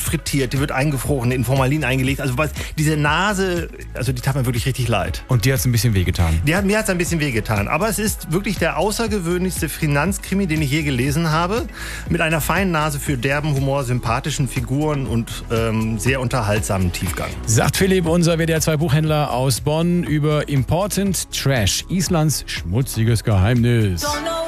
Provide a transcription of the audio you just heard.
frittiert, die wird eingefroren, in Formalin eingelegt. Also diese Nase, also die tat mir wirklich richtig leid. Und dir hat es ein bisschen wehgetan? Mir hat es ein bisschen wehgetan. Aber es ist wirklich der außergewöhnlichste Finanzkrimi, den ich je gelesen habe. Mit einer feinen Nase für derben Humor, sympathischen Figuren und sehr unterhaltsamen Tiefgang. Sagt Philipp, unser WDR 2 Buchhändler aus Bonn, über Important Trash, Islands schmutziges Geheimnis.